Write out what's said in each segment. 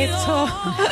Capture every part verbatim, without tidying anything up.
esto,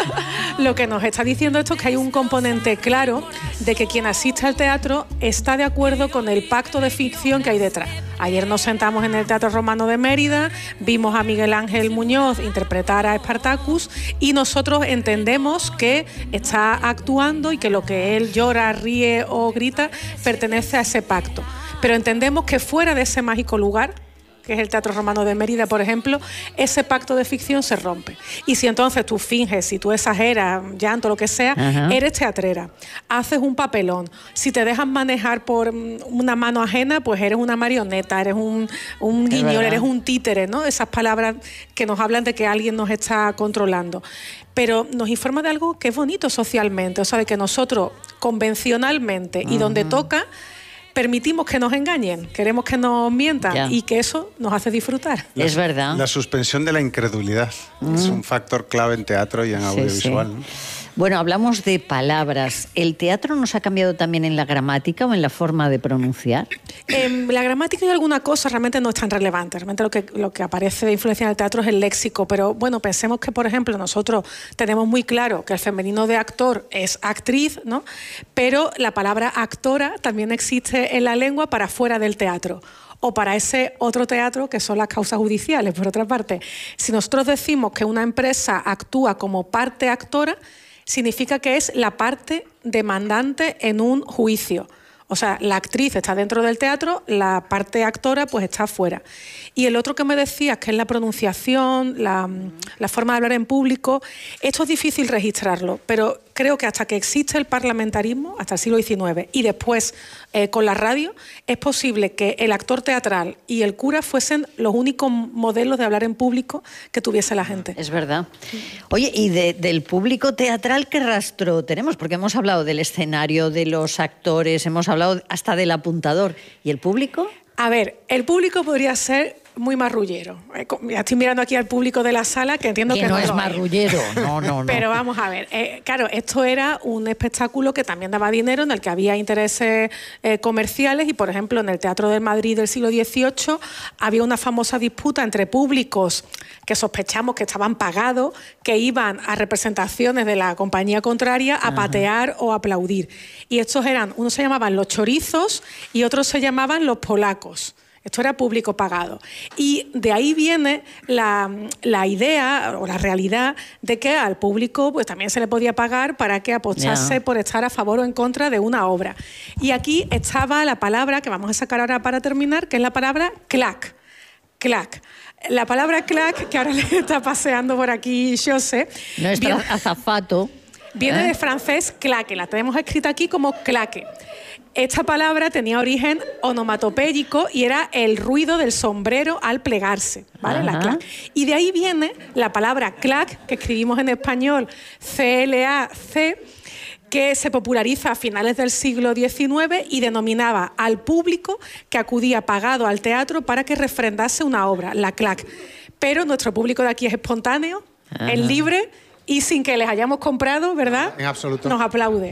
lo que nos está diciendo esto es que hay un componente claro de que quien asiste al teatro está de acuerdo con el pacto de ficción que hay detrás. Ayer nos sentamos en el Teatro Romano de Mérida, vimos a Miguel Ángel Muñoz interpretar a Spartacus y nosotros entendemos que está actuando y que lo que él llora, ríe o grita pertenece a ese pacto. Pero entendemos que fuera de ese mágico lugar, que es el Teatro Romano de Mérida, por ejemplo, ese pacto de ficción se rompe. Y si entonces tú finges, si tú exageras, llanto, lo que sea, ajá, eres teatrera, haces un papelón. Si te dejas manejar por una mano ajena, pues eres una marioneta, eres un, un guiñol, eres un títere, ¿no? Esas palabras que nos hablan de que alguien nos está controlando. Pero nos informa de algo que es bonito socialmente, o sea, de que nosotros convencionalmente uh-huh. y donde toca, permitimos que nos engañen, queremos que nos mientan ya. y que eso nos hace disfrutar. La, es verdad. La suspensión de la incredulidad mm. es un factor clave en teatro y en audiovisual. Sí, sí. ¿no? Bueno, hablamos de palabras. ¿El teatro nos ha cambiado también en la gramática o en la forma de pronunciar? Eh, la gramática y alguna cosa realmente no es tan relevante. Realmente lo que, lo que aparece de influencia en el teatro es el léxico. Pero bueno, pensemos que, por ejemplo, nosotros tenemos muy claro que el femenino de actor es actriz, ¿no? Pero la palabra actora también existe en la lengua para fuera del teatro. O para ese otro teatro que son las causas judiciales, por otra parte. Si nosotros decimos que una empresa actúa como parte actora, significa que es la parte demandante en un juicio. O sea, la actriz está dentro del teatro, la parte actora pues está fuera. Y el otro que me decías, que es la pronunciación, la, la forma de hablar en público, esto es difícil registrarlo, pero creo que hasta que existe el parlamentarismo, hasta el siglo diecinueve, y después eh, con la radio, es posible que el actor teatral y el cura fuesen los únicos modelos de hablar en público que tuviese la gente. Es verdad. Oye, ¿y de, del público teatral qué rastro tenemos? Porque hemos hablado del escenario, de los actores, hemos hablado hasta del apuntador. ¿Y el público? A ver, el público podría ser muy marrullero. Estoy mirando aquí al público de la sala, que entiendo que, que no, no es lo marrullero. No, no, no. Pero vamos a ver. Eh, claro, esto era un espectáculo que también daba dinero, en el que había intereses eh, comerciales y, por ejemplo, en el Teatro de Madrid del siglo dieciocho había una famosa disputa entre públicos que sospechamos que estaban pagados, que iban a representaciones de la compañía contraria a Ajá. patear o aplaudir. Y estos eran, unos se llamaban los chorizos y otros se llamaban los polacos. Esto era público pagado. Y de ahí viene la, la idea o la realidad de que al público pues, también se le podía pagar para que apostase yeah. por estar a favor o en contra de una obra. Y aquí estaba la palabra que vamos a sacar ahora para terminar, que es la palabra clac. Clac. La palabra clac, que ahora le está paseando por aquí José. Nuestro viene, azafato. Viene ¿eh? de francés claque. La tenemos escrita aquí como claque. Esta palabra tenía origen onomatopéyico y era el ruido del sombrero al plegarse, ¿vale? La clac. Y de ahí viene la palabra clac, que escribimos en español C L A C, que se populariza a finales del siglo diecinueve y denominaba al público que acudía pagado al teatro para que refrendase una obra, la clac. Pero nuestro público de aquí es espontáneo, Ajá. es libre y sin que les hayamos comprado, ¿verdad? En absoluto. Nos aplaude.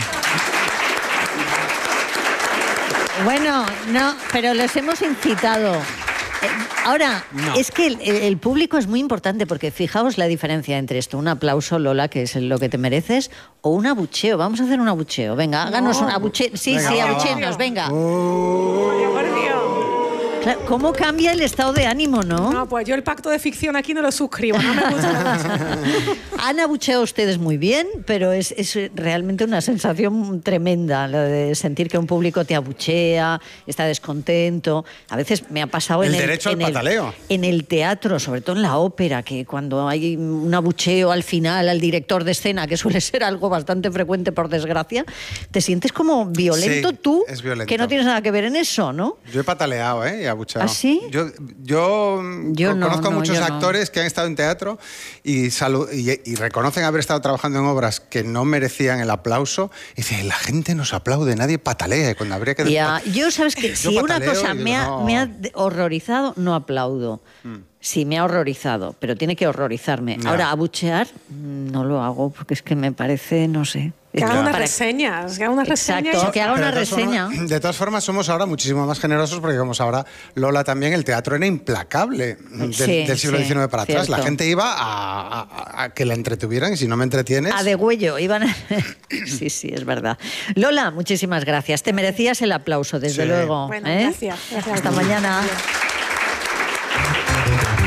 Bueno, no, pero los hemos incitado. Eh, ahora, no. es que el, el público es muy importante porque fijaos la diferencia entre esto, un aplauso, Lola, que es lo que te mereces, o un abucheo. Vamos a hacer un abucheo. Venga, háganos no. un abucheo. Sí, venga, sí, abuchenos, venga. Oh. Por Dios. Claro, ¿cómo cambia el estado de ánimo, no? No, pues yo el pacto de ficción aquí no lo suscribo, no me gusta nada. Han abucheado ustedes muy bien, pero es, es realmente una sensación tremenda, lo de sentir que un público te abuchea, está descontento. A veces me ha pasado el en, derecho el, al en, pataleo. El, en el teatro, sobre todo en la ópera, que cuando hay un abucheo al final al director de escena, que suele ser algo bastante frecuente por desgracia, te sientes como violento sí, tú, es violento. Que no tienes nada que ver en eso, ¿no? Yo he pataleado, ¿eh? Abucheado. ¿Ah, sí? Yo, yo, yo no, conozco a no, muchos yo actores no. que han estado en teatro y, y, y reconocen haber estado trabajando en obras que no merecían el aplauso y dicen, la gente nos aplaude, nadie patalea cuando habría que... Ya, yo sabes que si una cosa me ha, no... me ha horrorizado, no aplaudo. Mm. sí, me ha horrorizado, pero tiene que horrorizarme. No. Ahora, abuchear, no lo hago porque es que me parece, no sé. Que haga unas Para- reseñas, que haga unas Exacto, reseñas. que haga Pero una de todas reseña. formas- de todas formas, somos ahora muchísimo más generosos porque, como ahora, Lola también, el teatro era implacable del, Sí, del siglo sí, diecinueve para atrás. La cierto. gente iba a, a- a que la entretuvieran y si no me entretienes... A degüello, iban a... Sí, sí, es verdad. Lola, muchísimas gracias. Te merecías el aplauso, desde Sí. luego. Bueno, ¿eh? gracias, gracias. Hasta mañana. Adiós.